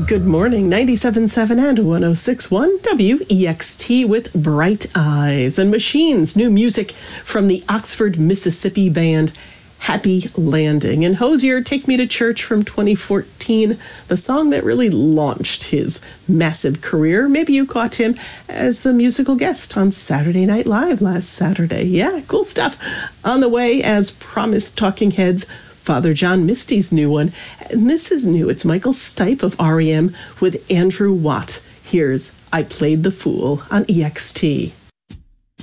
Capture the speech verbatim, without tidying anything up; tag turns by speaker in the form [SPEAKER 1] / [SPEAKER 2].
[SPEAKER 1] Good morning, ninety-seven point seven and one oh six point one W E X T with Bright Eyes and Machines. New music from the Oxford, Mississippi band Happy Landing. And Hozier, Take Me to Church from twenty fourteen, the song that really launched his massive career. Maybe you caught him as the musical guest on Saturday Night Live last Saturday. Yeah, cool stuff. On the way, as promised, Talking Heads, Father John Misty's new one. And this is new. It's Michael Stipe of R E M with Andrew Watt. Here's I Played the Fool on E X T.